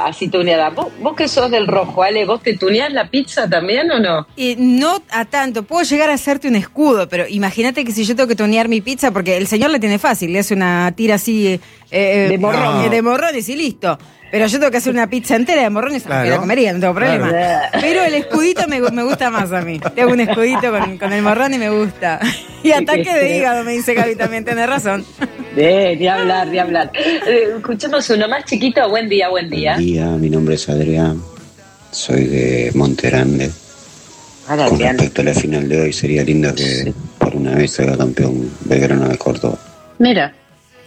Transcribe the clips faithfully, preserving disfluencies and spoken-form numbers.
pizza así tuneada. ¿Vos, vos que sos del rojo, Ale, ¿vos te tuneás la pizza también o no? Eh, no a tanto, puedo llegar a hacerte un escudo, pero imagínate que si yo tengo que tunear mi pizza, porque el señor la tiene fácil, le hace una tira así eh, eh, de morrón. No. de morrones y listo. Pero yo tengo que hacer una pizza entera de morrones, claro. Que la comería, no tengo problema. Claro. Pero el escudito me, me gusta más a mí. Tengo un escudito con, con el morrón y me gusta. Y ataque de hígado, me dice Gaby también, tenés razón. De, de hablar, de hablar. Eh, escuchemos uno más chiquito. Buen día, buen día. Buen día, mi nombre es Adrián. Soy de Monte Grande. Hola, Con Adrián. Respecto a la final de hoy, sería lindo que sí. por una vez sea campeón Belgrano de Córdoba. Mira.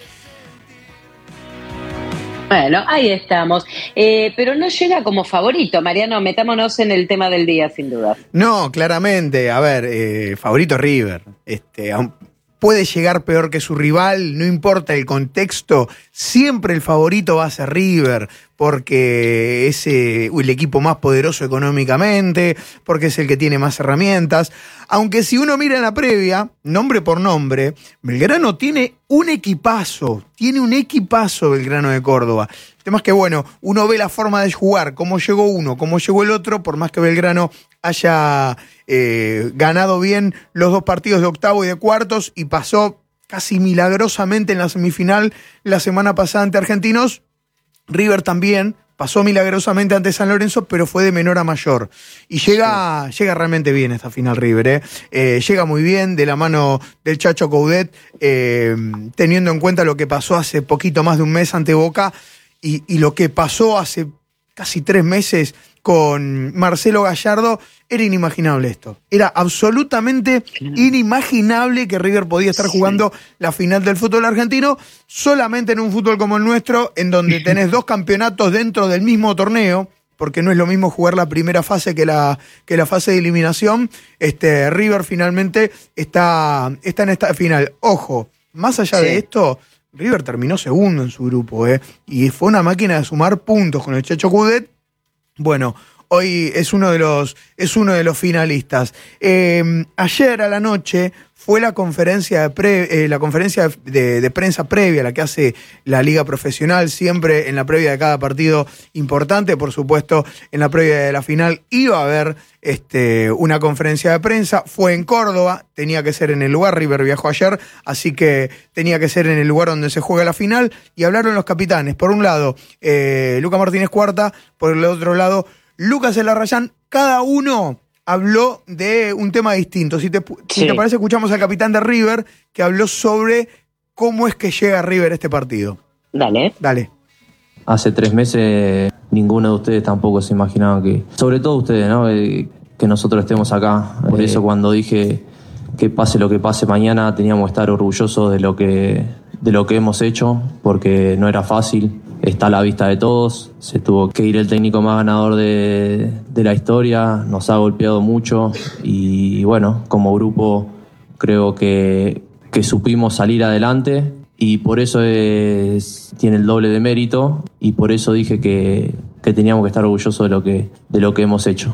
Bueno, ahí estamos. Eh, pero no llega como favorito. Mariano, metámonos en el tema del día, sin duda. No, claramente. A ver, eh, favorito River. Este, puede llegar peor que su rival, no importa el contexto. Siempre el favorito va a ser River, porque es eh, el equipo más poderoso económicamente, porque es el que tiene más herramientas. Aunque si uno mira en la previa, nombre por nombre, Belgrano tiene un equipazo, tiene un equipazo Belgrano de Córdoba. El tema es que, bueno, uno ve la forma de jugar, cómo llegó uno, cómo llegó el otro, por más que Belgrano haya eh, ganado bien los dos partidos de octavo y de cuartos y pasó casi milagrosamente en la semifinal la semana pasada ante Argentinos, River también pasó milagrosamente ante San Lorenzo, pero fue de menor a mayor. Y llega, sí. llega realmente bien esta final River, ¿eh? Eh, llega muy bien de la mano del Chacho Coudet, eh, teniendo en cuenta lo que pasó hace poquito más de un mes ante Boca y, y lo que pasó hace casi tres meses con Marcelo Gallardo. Era inimaginable esto. Era absolutamente inimaginable que River podía estar jugando sí. la final del fútbol argentino solamente en un fútbol como el nuestro, en donde tenés dos campeonatos dentro del mismo torneo, porque no es lo mismo jugar la primera fase que la, que la fase de eliminación. Este, River finalmente está, está en esta final. Ojo, más allá sí. de esto, River terminó segundo en su grupo, ¿eh? Y fue una máquina de sumar puntos con el Chacho Coudet. Bueno, hoy es uno de los, es uno de los finalistas. Eh, ayer a la noche fue la conferencia de pre, eh, la conferencia de, de prensa previa, la que hace la Liga Profesional, siempre en la previa de cada partido importante. Por supuesto, en la previa de la final iba a haber este, una conferencia de prensa. Fue en Córdoba, tenía que ser en el lugar, River viajó ayer, así que tenía que ser en el lugar donde se juega la final. Y hablaron los capitanes. Por un lado, eh, Lucas Martínez Cuarta, por el otro lado, Lucas Elarrayán. Cada uno habló de un tema distinto. Si te, sí. si te parece, escuchamos al capitán de River, que habló sobre cómo es que llega River a este partido. Dale. Dale. Hace tres meses ninguno de ustedes tampoco se imaginaba que, sobre todo ustedes, ¿no? Eh, que nosotros estemos acá. Por eh. eso cuando dije que pase lo que pase mañana, teníamos que estar orgullosos de lo que, de lo que hemos hecho, porque no era fácil. Está a la vista de todos, se tuvo que ir el técnico más ganador de, de la historia, nos ha golpeado mucho y bueno, como grupo creo que, que supimos salir adelante y por eso es, tiene el doble de mérito y por eso dije que, que teníamos que estar orgullosos de lo que, de lo que hemos hecho.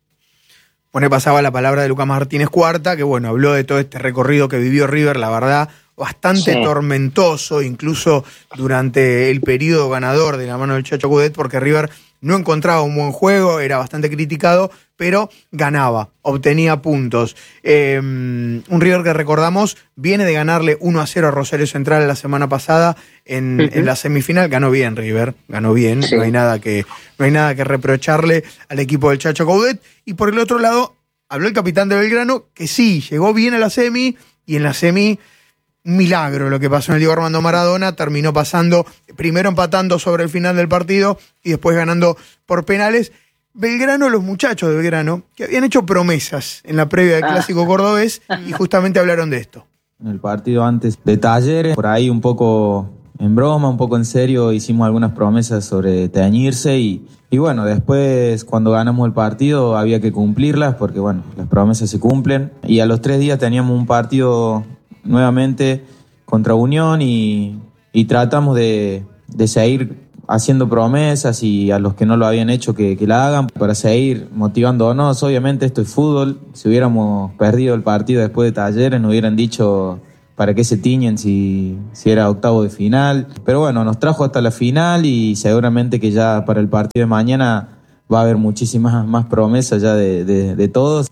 Bueno, pasaba la palabra de Lucas Martínez Cuarta, que bueno, habló de todo este recorrido que vivió River, la verdad, bastante sí. tormentoso, incluso durante el periodo ganador de la mano del Chacho Coudet, porque River no encontraba un buen juego, era bastante criticado, pero ganaba, obtenía puntos. Eh, un River que recordamos viene de ganarle uno a cero a Rosario Central la semana pasada en, uh-huh. en la semifinal. Ganó bien River, ganó bien, sí. no hay nada que, no hay nada que reprocharle al equipo del Chacho Coudet. Y por el otro lado, habló el capitán de Belgrano, que sí, llegó bien a la semi, y en la semi un milagro lo que pasó en el Diego Armando Maradona, terminó pasando, primero empatando sobre el final del partido y después ganando por penales. Belgrano, los muchachos de Belgrano, que habían hecho promesas en la previa del Clásico ah. Cordobés y justamente hablaron de esto. En el partido antes de Talleres, por ahí un poco en broma, un poco en serio, hicimos algunas promesas sobre teñirse y, y bueno, después cuando ganamos el partido había que cumplirlas porque bueno, las promesas se cumplen y a los tres días teníamos un partido nuevamente contra Unión y, y tratamos de, de seguir haciendo promesas y a los que no lo habían hecho que, que la hagan para seguir motivándonos. Obviamente esto es fútbol, si hubiéramos perdido el partido después de Talleres nos hubieran dicho para qué se tiñen si, si era octavo de final. Pero bueno, nos trajo hasta la final y seguramente que ya para el partido de mañana va a haber muchísimas más promesas ya de, de, de todos.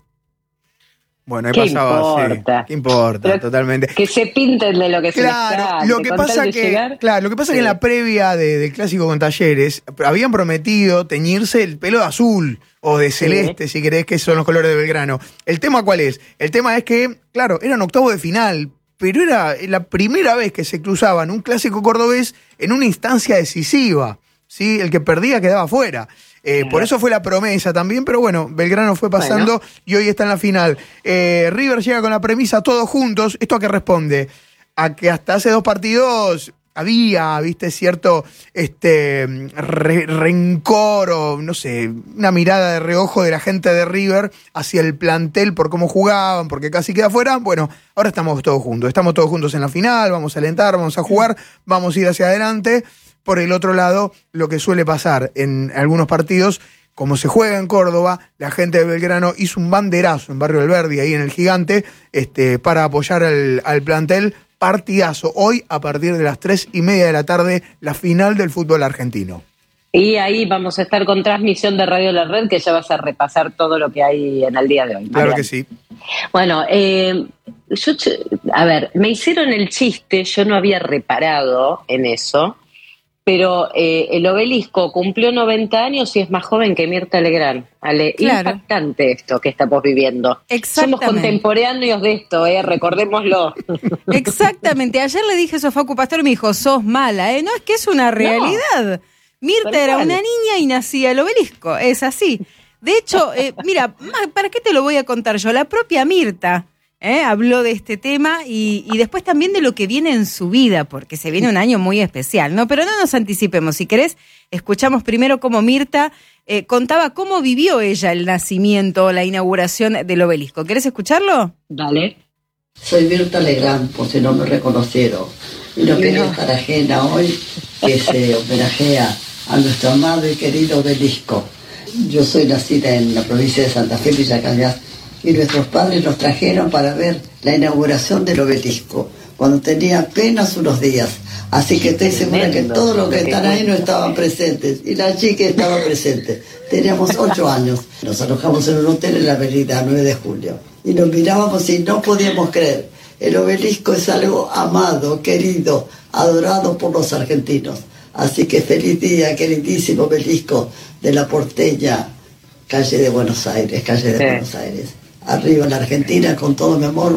Bueno, ahí ¿Qué pasaba, importa? sí. ¿Qué importa? Pero totalmente. Que se pinten de lo que se Claro, les cante, lo que con pasa tal de que, llegar. claro, lo que pasa Sí. que en la previa de- del clásico con Talleres habían prometido teñirse el pelo de azul o de celeste, si querés, que son los colores de Belgrano. ¿El tema cuál es? El tema es que, claro, eran octavo de final, pero era la primera vez que se cruzaban un clásico cordobés en una instancia decisiva, ¿sí? El que perdía quedaba fuera. Eh, por eso fue la promesa también, pero bueno, Belgrano fue pasando bueno. y hoy está en la final. Eh, River llega con la premisa todos juntos. ¿Esto a qué responde? A que hasta hace dos partidos había, viste, cierto este re, rencor o, no sé, una mirada de reojo de la gente de River hacia el plantel por cómo jugaban, porque casi queda fuera. Bueno, ahora estamos todos juntos. Estamos todos juntos en la final, vamos a alentar, vamos a jugar, vamos a ir hacia adelante. Por el otro lado, lo que suele pasar en algunos partidos, como se juega en Córdoba, la gente de Belgrano hizo un banderazo en Barrio Alberdi, ahí en el Gigante, este, para apoyar al, al plantel. Partidazo. Hoy, a partir de las tres y media de la tarde, la final del fútbol argentino. Y ahí vamos a estar con transmisión de Radio La Red, que ya vas a repasar todo lo que hay en el día de hoy. Claro Mariana. que sí. Bueno, eh, yo, a ver, me hicieron el chiste, yo no había reparado en eso, pero eh, el Obelisco cumplió noventa años y es más joven que Mirta Legrand. Ale, claro. Impactante esto que estamos viviendo. Somos contemporáneos de esto, eh, recordémoslo. Exactamente. Ayer le dije a Sofacu Pastor y me dijo, sos mala, ¿eh? No, es que es una realidad. No. Mirta era una niña y nacía el Obelisco, es así. De hecho, eh, mira, ¿para qué te lo voy a contar yo? La propia Mirta ¿Eh? habló de este tema y, y después también de lo que viene en su vida, porque se viene un año muy especial, ¿no? Pero no nos anticipemos, si querés, escuchamos primero cómo Mirta eh, contaba cómo vivió ella el nacimiento, la inauguración del Obelisco. ¿Querés escucharlo? Dale. Soy Mirta Legrand, por si no me reconocieron, y no quería estar ajena hoy que se homenajea a nuestro amado y querido Obelisco. Yo soy nacida en la provincia de Santa Fe, Villa Cañas, y nuestros padres nos trajeron para ver la inauguración del Obelisco, cuando tenía apenas unos días. Así que estoy segura que todos los que están ahí no estaban presentes, y la chica estaba presente. Teníamos ocho años. Nos alojamos en un hotel en la avenida nueve de julio, y nos mirábamos y no podíamos creer. El Obelisco es algo amado, querido, adorado por los argentinos. Así que feliz día, queridísimo Obelisco de la Porteña, calle de Buenos Aires, calle de sí. Buenos Aires. Arriba en la Argentina, con todo mi amor,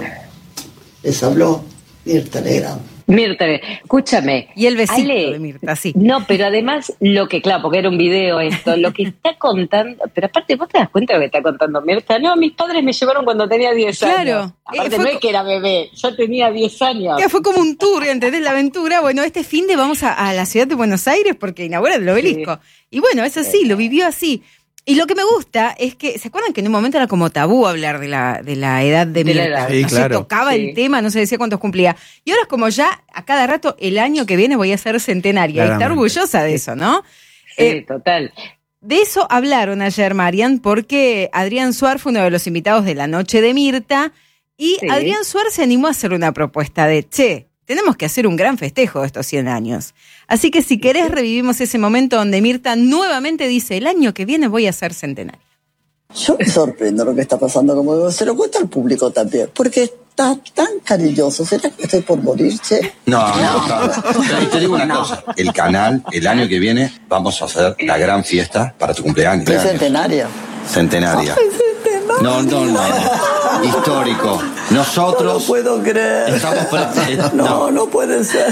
les habló Mirta Legrand. Mirta, escúchame. Y el besito Ale, de Mirta, sí. No, pero además, lo que, claro, porque era un video esto, lo que está contando, pero aparte, ¿vos te das cuenta de lo que está contando Mirta? No, mis padres me llevaron cuando tenía diez claro, años. Aparte, eh, no es que era bebé, yo tenía diez años. Ya fue como un tour, ¿entendés? La aventura. Bueno, este fin de vamos a, a la ciudad de Buenos Aires porque inaugura el Obelisco. Sí. Y bueno, es así, lo vivió así. Y lo que me gusta es que, ¿se acuerdan que en un momento era como tabú hablar de la, de la edad de, de Mirta? Edad. Sí, no claro. se tocaba sí. el tema, no se decía cuántos cumplía. Y ahora es como ya, a cada rato, el año que viene voy a ser centenaria. Y está orgullosa de eso, ¿no? Sí, eh, total. De eso hablaron ayer, Marian, porque Adrián Suar fue uno de los invitados de la noche de Mirta. Y sí. Adrián Suar se animó a hacer una propuesta de, che, tenemos que hacer un gran festejo de estos cien años. Así que si querés revivimos ese momento donde Mirta nuevamente dice, el año que viene voy a ser centenaria. Yo me sorprendo lo que está pasando, como se lo cuento al público también, porque está tan cariñoso. ¿Será que estoy por morir, che? No, no, no. no. Te digo una no. cosa, el canal, el año que viene, vamos a hacer la gran fiesta para tu cumpleaños. ¿Es centenaria? Centenaria. Ay, centenaria. No, no, no. Histórico. Nosotros... No lo puedo creer. Estamos pre- no, no, no puede ser.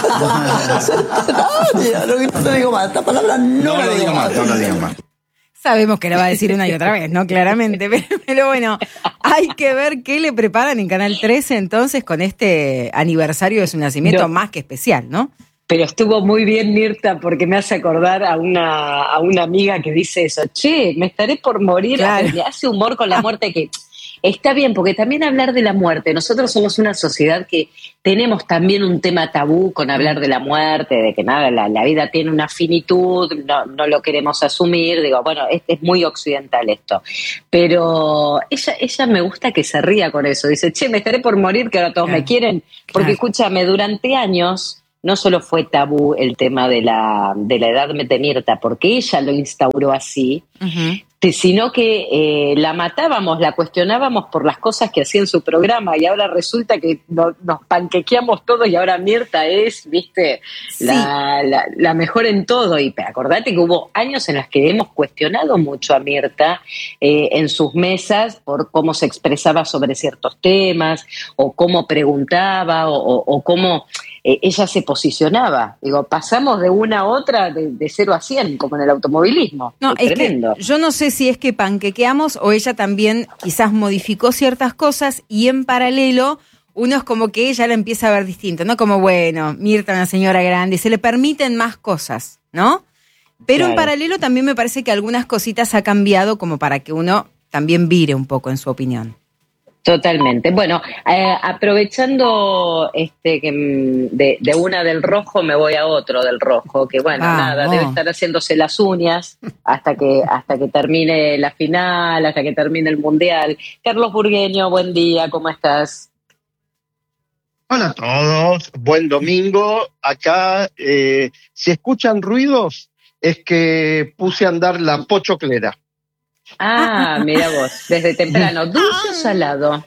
Centenaria. No, no te digo más. Esta palabra no, no la lo digo más. más. No lo digo más. Sabemos que la va a decir una y otra vez, ¿no? Claramente. Pero, pero bueno, hay que ver qué le preparan en Canal trece entonces con este aniversario de su nacimiento no. más que especial, ¿no? Pero estuvo muy bien, Mirta, porque me hace acordar a una, a una amiga que dice eso. Che, me estaré por morir. Claro. Le hace humor con la muerte que... está bien, porque también hablar de la muerte, nosotros somos una sociedad que tenemos también un tema tabú con hablar de la muerte, de que nada, la, la vida tiene una finitud, no, no lo queremos asumir, digo, bueno, es, es muy occidental esto, pero ella, ella me gusta que se ría con eso, dice, che, me estaré por morir, que ahora todos claro. me quieren, porque claro. escúchame, durante años no solo fue tabú el tema de la, de la edad de Mirta, porque ella lo instauró así, uh-huh. sino que eh, la matábamos, la cuestionábamos por las cosas que hacía en su programa, y ahora resulta que no, nos panquequeamos todos y ahora Mirta es, viste, sí. la, la, la mejor en todo. Y acordate que hubo años en los que hemos cuestionado mucho a Mirta eh, en sus mesas por cómo se expresaba sobre ciertos temas, o cómo preguntaba, o, o, o cómo... Eh, ella se posicionaba. Digo, pasamos de una a otra de, de cero a cien, como en el automovilismo. No, es, es tremendo. Que yo no sé si es que panquequeamos o ella también quizás modificó ciertas cosas y en paralelo uno es como que ella la empieza a ver distinto, ¿no? Como, bueno, Mirta, una señora grande, se le permiten más cosas, ¿no? Pero claro. en paralelo también me parece que algunas cositas ha cambiado como para que uno también vire un poco en su opinión. Totalmente. Bueno, eh, aprovechando este que de, de una del rojo me voy a otro del rojo, que bueno, ah, nada, oh. debe estar haciéndose las uñas hasta que hasta que termine la final, hasta que termine el mundial. Carlos Burgueño, buen día, ¿cómo estás? Hola a todos, buen domingo. Acá, eh, si escuchan ruidos, es que puse a andar la pochoclera. Ah, mira vos, desde temprano. ¿Dulce o salado?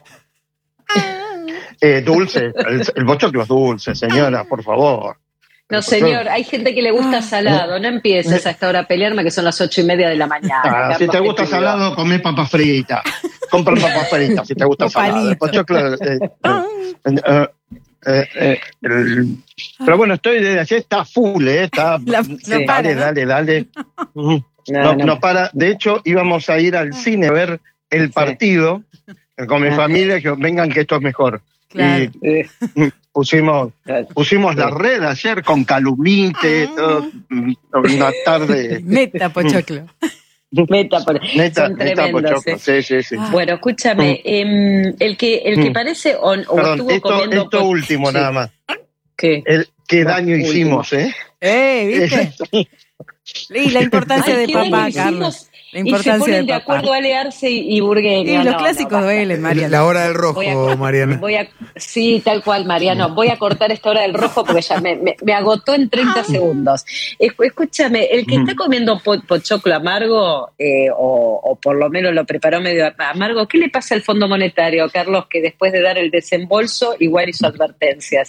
Eh, dulce, el, el pochoclo es dulce, señora, por favor. No, señor, hay gente que le gusta salado. No empieces a esta hora a pelearme, que son las ocho y media de la mañana. Ah, si te gusta salado, comé papas fritas. Compra papas fritas si te gusta salado. El pochoclo... Eh, eh, eh, eh, eh, el, pero bueno, estoy desde ayer, está full, eh, está... La, sí, no para, dale, dale, dale. Uh-huh. No, no, no. no para. De hecho, íbamos a ir al cine a ver el partido sí. con mi familia, que vengan que esto es mejor. Claro. Y pusimos, pusimos la red ayer con Calumite, todo, una tarde. Meta pochoclo. Meta, por... neta, son tremendos. Neta pochoclo, sí, sí, sí. Bueno, escúchame, eh, el que el que parece o, o Perdón, estuvo esto, comiendo... Esto po... último sí. nada más. ¿Qué? El, qué daño último. hicimos, ¿eh? Eh, ¿viste? Y la importancia Ay, de papá, Carlos. La importancia y se ponen de, de acuerdo Ale Arce y, y Burgueño. Y los no, clásicos no, duelen, Mariano. La hora del rojo, a, Mariana. Voy a, sí, tal cual, Mariano. Voy a cortar esta hora del rojo porque ya me, me, me agotó en treinta segundos. Escúchame, el que está comiendo po, pochoclo amargo, eh, o, o por lo menos lo preparó medio amargo, ¿qué le pasa al Fondo Monetario, Carlos, que después de dar el desembolso igual hizo advertencias?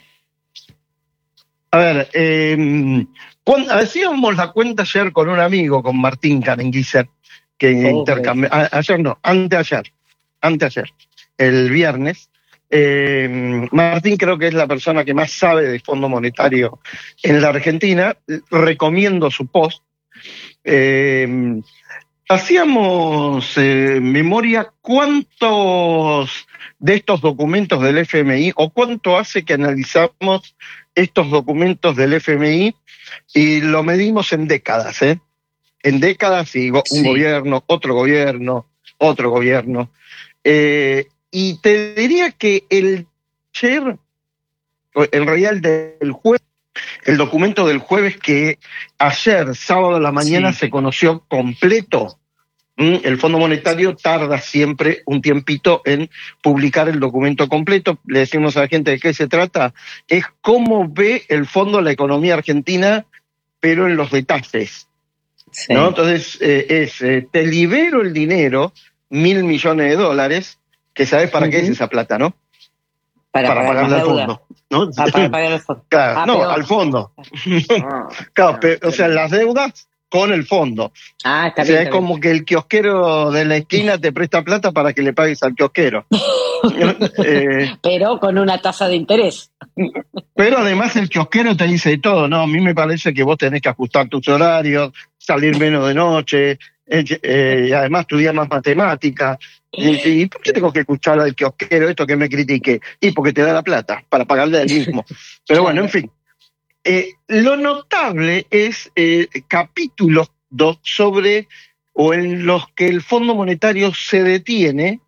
A ver, eh, cuando, hacíamos la cuenta ayer con un amigo, con Martín Carenguiser, que oh, intercambió, okay. ayer no, anteayer, anteayer, el viernes. Eh, Martín creo que es la persona que más sabe de Fondo Monetario en la Argentina. Recomiendo su post. Eh, hacíamos eh, memoria cuántos de estos documentos del F M I, o cuánto hace que analizamos estos documentos del F M I, y lo medimos en décadas, ¿eh? En décadas, y un sí. gobierno, otro gobierno, otro gobierno. Eh, y te diría que el ayer, en realidad el del jueves, el documento del jueves que ayer, sábado a la mañana, sí. se conoció completo. El Fondo Monetario tarda siempre un tiempito en publicar el documento completo. Le decimos a la gente de qué se trata. Es cómo ve el fondo la economía argentina, pero en los detalles. Sí. ¿No? Entonces, eh, es, eh, te libero el dinero, mil millones de dólares, que sabes para uh-huh. qué es esa plata, ¿no? Para, para pagar pagarle al fondo. ¿No? Ah, para pagar al fondo. Claro, ah, no, pero... al fondo. Ah, claro, no, pero, o sea, las deudas con el fondo. Ah, está o sea, bien, es como bien. Que el kiosquero de la esquina te presta plata para que le pagues al kiosquero. eh, pero con una tasa de interés. Pero además el kiosquero te dice todo, ¿no? A mí me parece que vos tenés que ajustar tus horarios, salir menos de noche, eh, eh, y además estudiar más matemática. Y, y ¿por qué tengo que escuchar al kiosquero esto que me critique? Y porque te da la plata para pagarle al mismo. Pero bueno, en fin. Eh, lo notable es eh, capítulos do, sobre o en los que el Fondo Monetario se detiene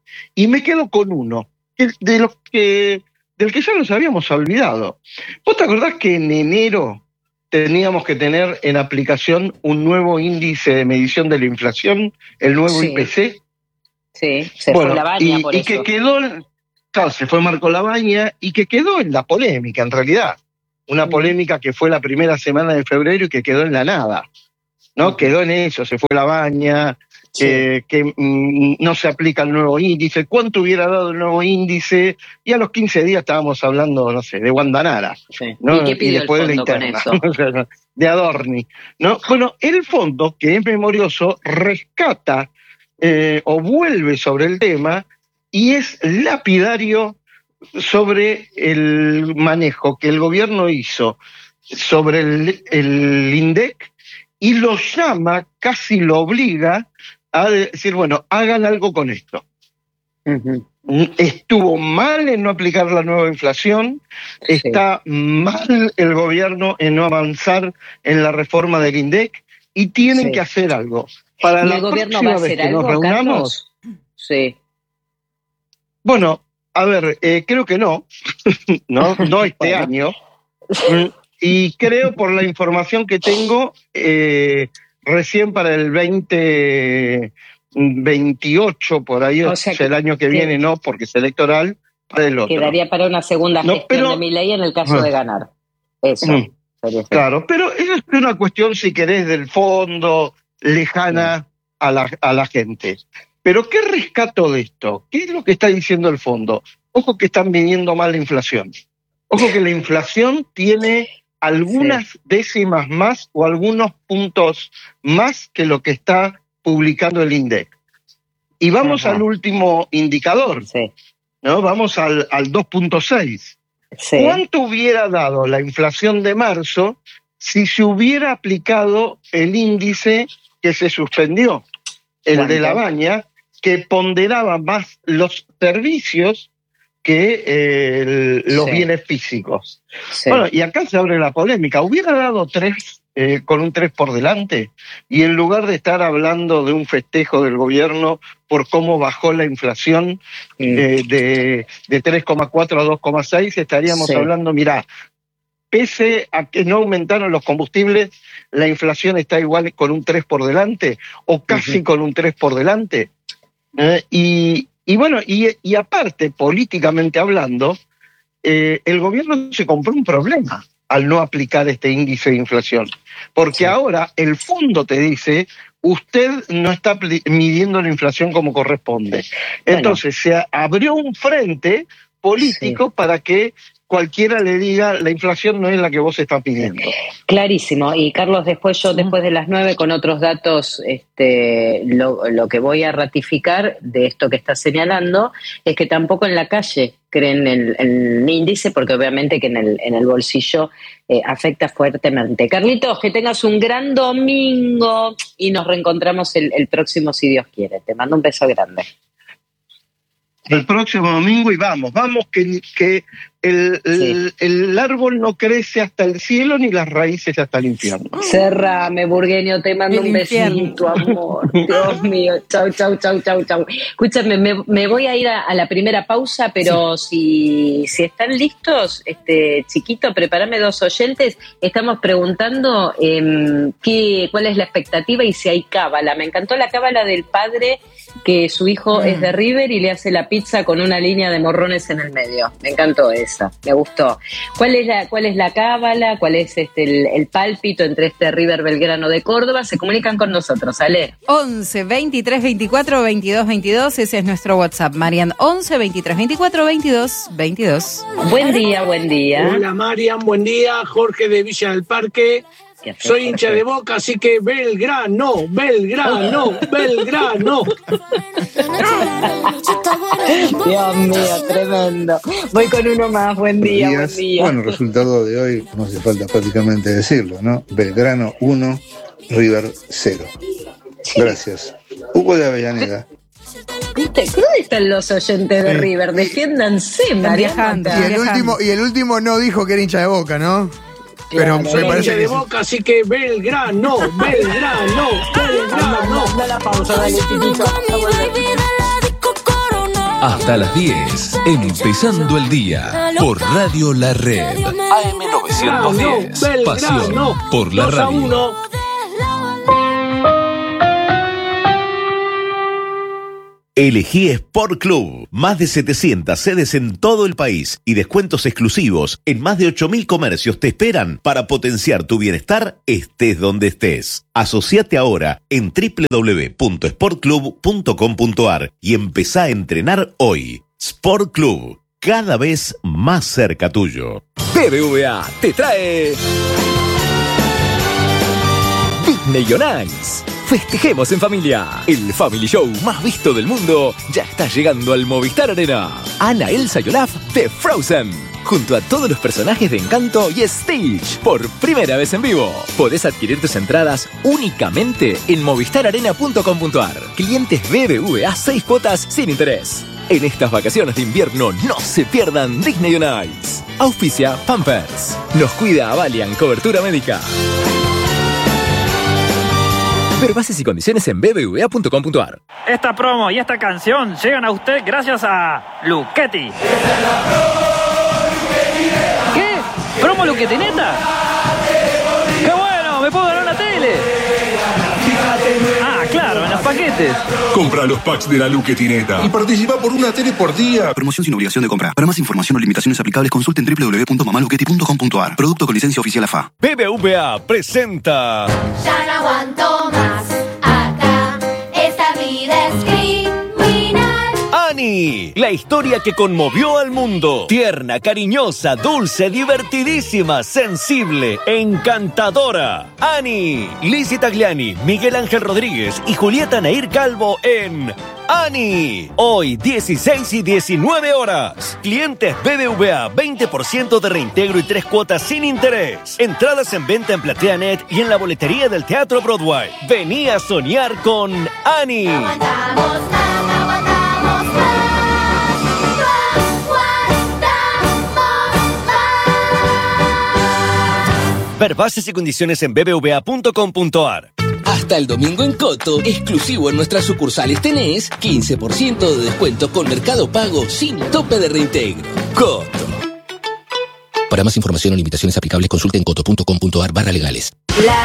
Y me quedo con uno, de los que, del que ya nos habíamos olvidado. ¿Vos te acordás que en enero teníamos que tener en aplicación un nuevo índice de medición de la inflación, el nuevo Sí. I P C? Sí, se Bueno, fue la baña y, por y eso. que quedó, claro, se fue Marco Labaña y que quedó en la polémica, en realidad. Una Mm. polémica que fue la primera semana de febrero y que quedó en la nada, ¿no? Mm. Quedó en eso, se fue Labaña, Sí. eh, que mm, no se aplica el nuevo índice, cuánto hubiera dado el nuevo índice, y a los quince días estábamos hablando, no sé, de Guandanara, Sí. ¿no? ¿Y qué pidió después el de la fondo con interna, eso? o sea, de Adorni, ¿no? Bueno, el fondo, que es memorioso, rescata eh, o vuelve sobre el tema y es lapidario sobre el manejo que el gobierno hizo sobre el, el INDEC y lo llama, casi lo obliga a decir, bueno, hagan algo con esto. Uh-huh. Estuvo mal en no aplicar la nueva inflación, Sí. está mal el gobierno en no avanzar en la reforma del INDEC y tienen Sí. que hacer algo. Para ¿Y la el gobierno va próxima a vez hacer que algo, nos reunamos, Carlos? Sí. bueno, a ver, eh, creo que no, no, no este Bueno. año, Mm, y creo por la información que tengo, eh, recién para el veinte veintiocho, por ahí, O o sea sea, que- el año que que- viene no, porque es electoral, para el otro. Quedaría para una segunda No, gestión pero- de Milei en el caso Ah. de ganar. Eso. Mm. sería eso. Claro, pero eso es una cuestión, si querés, del fondo, lejana a la, a la gente. Pero ¿qué rescato de esto? ¿Qué es lo que está diciendo el fondo? Ojo que están midiendo mal la inflación. Ojo que la inflación tiene algunas décimas más o algunos puntos más que lo que está publicando el INDEC. Y vamos Ajá. al último indicador, Sí. ¿no? Vamos al, al dos punto seis. Sí. ¿Cuánto hubiera dado la inflación de marzo si se hubiera aplicado el índice que se suspendió, el ¿Cuánto? de la baña, que ponderaba más los servicios que eh, el- los Sí. bienes físicos? Sí. Bueno, y acá se abre la polémica. ¿Hubiera dado tres eh, con un tres por delante? Y en lugar de estar hablando de un festejo del gobierno por cómo bajó la inflación Mm. eh, de, de tres coma cuatro a dos coma seis, estaríamos Sí. hablando, mirá, pese a que no aumentaron los combustibles, la inflación está igual con un tres por delante, o casi Ujú. con un tres por delante. Eh, y, y bueno, y, y aparte, políticamente hablando, eh, el gobierno se compró un problema al no aplicar este índice de inflación. Porque Sí. ahora el fondo te dice, usted no está pli- midiendo la inflación como corresponde. Entonces se abrió un frente político para que cualquiera le diga, la inflación no es la que vos estás pidiendo. Clarísimo. Y Carlos, después yo, después de las nueve, con otros datos, este, lo, lo que voy a ratificar de esto que estás señalando es que tampoco en la calle creen en el índice, porque obviamente que en el, en el bolsillo eh, afecta fuertemente. Carlitos, que tengas un gran domingo y nos reencontramos el, el próximo, si Dios quiere. Te mando un beso grande. El próximo domingo y vamos, vamos que, que el, el, el árbol no crece hasta el cielo ni las raíces hasta el infierno. Cerrame, Burgueño, te mando El un infierno. besito, amor. Dios mío, chau, chau, chau, chau, chau. Escúchame, me, me voy a ir a, a la primera pausa, pero si, si están listos, este chiquito, prepárame dos oyentes. Estamos preguntando eh, qué, cuál es la expectativa y si hay cábala. Me encantó la cábala del padre que su hijo Mm. es de River y le hace la pizza con una línea de morrones en el medio. Me encantó esa, me gustó. ¿Cuál es la, cuál es la cábala? ¿Cuál es este el, el pálpito entre este River Belgrano de Córdoba? Se comunican con nosotros, ¿sale? once, veintitrés, veinticuatro, veintidós, veintidós, ese es nuestro WhatsApp, Marian. once, veintitrés, veinticuatro, veintidós, veintidós. Buen día, buen día. Hola Marian, buen día. Jorge de Villa del Parque. ¿Qué haces, Soy hincha Jorge? de Boca, así que Belgrano, Belgrano, Belgrano. Dios mío, tremendo. Voy con uno más, buen día, buen días. día. Bueno, el resultado de hoy no hace falta prácticamente decirlo, ¿no? Belgrano uno, River cero. Gracias. Hugo de Avellaneda. ¿Viste? ¿Dónde están los oyentes de Sí. River? Defiéndanse, Mariano. viajando. Y el Viajando. último, y el último no dijo que era hincha de Boca, ¿no? Pero Claro. me Soy parece hincha que de sí. Boca, así que Belgrano, Belgrano, Belgrano. Anda la pausa, dale, chiquito. Hasta las diez, empezando el día por Radio La Red. A M novecientos diez, pasión por la radio. Elegí Sport Club. Más de setecientas sedes en todo el país y descuentos exclusivos en más de ocho mil comercios te esperan para potenciar tu bienestar estés donde estés. Asociate ahora en doble u doble u doble u punto sport club punto com punto a r y empezá a entrenar hoy. Sport Club, cada vez más cerca tuyo. B B V A te trae Disney on Ice. Festejemos en familia. El Family Show más visto del mundo ya está llegando al Movistar Arena. Anna, Elsa y Olaf de Frozen, junto a todos los personajes de Encanto y Stitch, por primera vez en vivo. Podés adquirir tus entradas únicamente en movistar arena punto com punto a r. Clientes B B V A, seis cuotas sin interés. En estas vacaciones de invierno no se pierdan Disney on Ice. Auspicia Pampers. Nos cuida Avalian, cobertura médica. Ver bases y condiciones en b b v a punto com punto a r. Esta promo y esta canción llegan a usted gracias a Luchetti. ¿Qué? ¿Promo Luchetti neta? ¡Qué bueno! ¡Me puedo ganar una tele! Ah, claro, en los paquetes. Compra los packs de la Luchetineta y participa por una tele por día. Promoción sin obligación de compra. Para más información o limitaciones aplicables, consulten doble u doble u doble u punto mamaluchetti punto com punto a r. Producto con licencia oficial A F A. B B V A presenta. Ya no aguanto más. Acá esta vida es criminal. Annie, la historia que conmovió al mundo. Tierna, cariñosa, dulce, divertidísima, sensible, encantadora. Annie, Lizzie Tagliani, Miguel Ángel Rodríguez y Julieta Nair Calvo en Annie. Hoy, dieciséis y diecinueve horas. Clientes B B V A, veinte por ciento de reintegro y tres cuotas sin interés. Entradas en venta en PlateaNet y en la boletería del Teatro Broadway. Vení a soñar con Annie. Aguantamos más, aguantamos más. Ver bases y condiciones en b b v a punto com punto a r. Hasta el domingo en Coto, exclusivo en nuestras sucursales tenés quince por ciento de descuento con Mercado Pago sin tope de reintegro. Coto. Para más información o limitaciones aplicables, consulten coto punto com punto a r barra legales. La